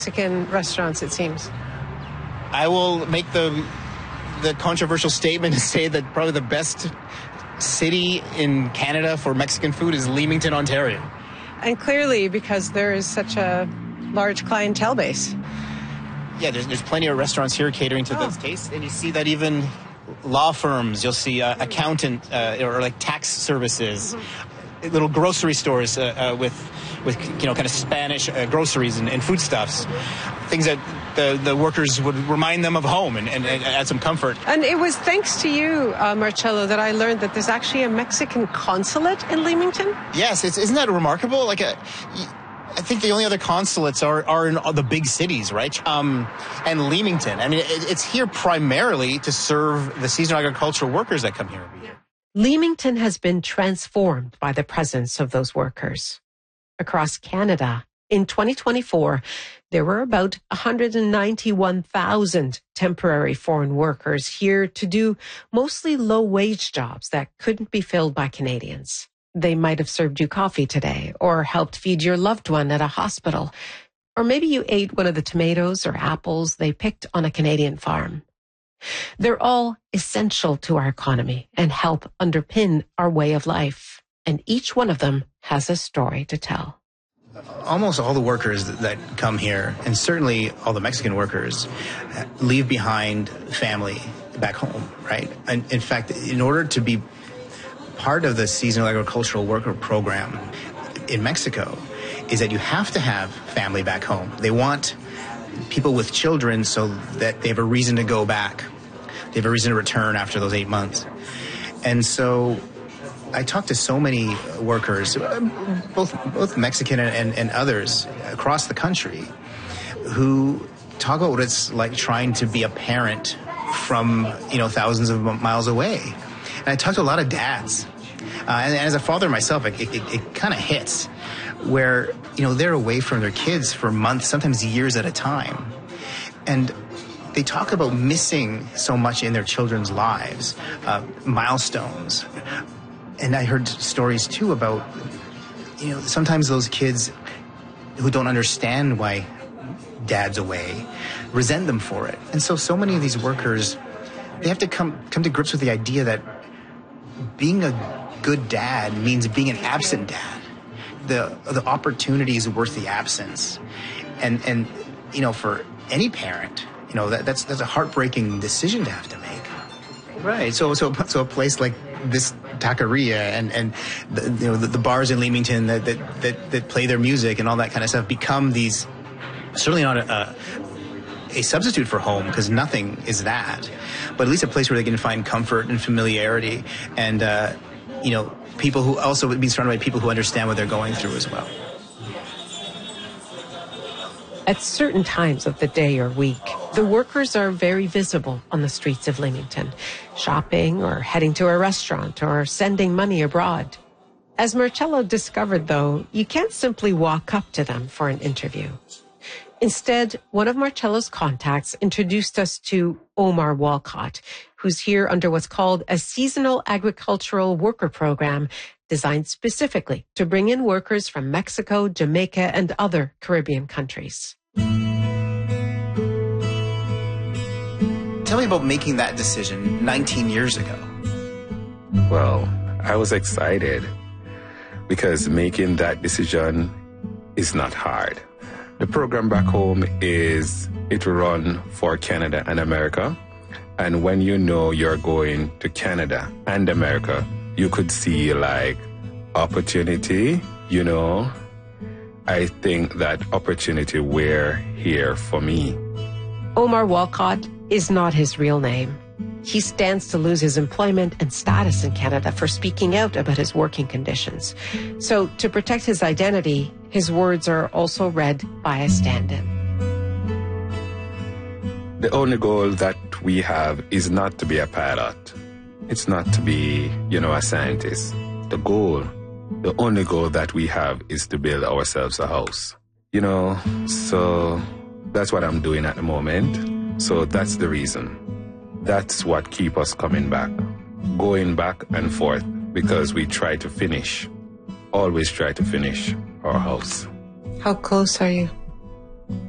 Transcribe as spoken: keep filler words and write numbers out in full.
Mexican restaurants, it seems. I will make the the controversial statement and say that probably the best city in Canada for Mexican food is Leamington, Ontario. And clearly because there is such a large clientele base. Yeah, there's, there's plenty of restaurants here catering to oh. those tastes. And you see that even law firms, you'll see uh, accountant uh, or like tax services, mm-hmm. little grocery stores uh, uh, with, with you know, kind of Spanish uh, groceries and, and foodstuffs, things that the, the workers would remind them of home and, and, and add some comfort. And it was thanks to you, uh, Marcelo, that I learned that there's actually a Mexican consulate in Leamington. Yes, it's, isn't that remarkable? Like a... I think the only other consulates are, are in the big cities, right? Um, and Leamington. I mean, it, it's here primarily to serve the seasonal agricultural workers that come here every year. Leamington has been transformed by the presence of those workers. Across Canada, in twenty twenty-four, there were about one hundred ninety-one thousand temporary foreign workers here to do mostly low-wage jobs that couldn't be filled by Canadians. They might have served you coffee today or helped feed your loved one at a hospital. Or maybe you ate one of the tomatoes or apples they picked on a Canadian farm. They're all essential to our economy and help underpin our way of life. And each one of them has a story to tell. Almost all the workers that come here, and certainly all the Mexican workers, leave behind family back home, right? And in fact, in order to be part of the seasonal agricultural worker program in Mexico is that you have to have family back home. They want people with children so that they have a reason to go back. They have a reason to return after those eight months. And so I talked to so many workers, both both Mexican and, and others across the country, who talk about what it's like trying to be a parent from, you know, thousands of miles away. And I talked to a lot of dads. Uh, and, and as a father myself, it, it, it kind of hits where, you know, they're away from their kids for months, sometimes years at a time. And they talk about missing so much in their children's lives, uh, milestones. And I heard stories, too, about, you know, sometimes those kids who don't understand why dad's away resent them for it. And so, so many of these workers, they have to come come to grips with the idea that being a good dad means being an absent dad. The the opportunity is worth the absence. And, and you know, for any parent, you know, that, that's that's a heartbreaking decision to have to make. Right. So so so a place like this taqueria and, and the, you know, the, the bars in Leamington that, that, that, that play their music and all that kind of stuff become these, certainly not a, a a substitute for home, because nothing is that, but at least a place where they can find comfort and familiarity and, uh, you know, people who also be surrounded by people who understand what they're going through as well. At certain times of the day or week, the workers are very visible on the streets of Leamington, shopping or heading to a restaurant or sending money abroad. As Marcelo discovered, though, you can't simply walk up to them for an interview. Instead, one of Marcelo's contacts introduced us to Omar Walcott, who's here under what's called a seasonal agricultural worker program designed specifically to bring in workers from Mexico, Jamaica, and other Caribbean countries. Tell me about making that decision nineteen years ago. Well, I was excited because making that decision is not hard. The program back home is, it will run for Canada and America. And when you know you're going to Canada and America, you could see like opportunity, you know. I think that opportunity were here for me. Omar Walcott is not his real name. He stands to lose his employment and status in Canada for speaking out about his working conditions. So to protect his identity, his words are also read by a stand-in. The only goal that we have is not to be a pilot. It's not to be, you know, a scientist. The goal, the only goal that we have is to build ourselves a house. You know, so that's what I'm doing at the moment. So that's the reason. That's what keeps us coming back, going back and forth, because we try to finish, always try to finish our house. How close are you?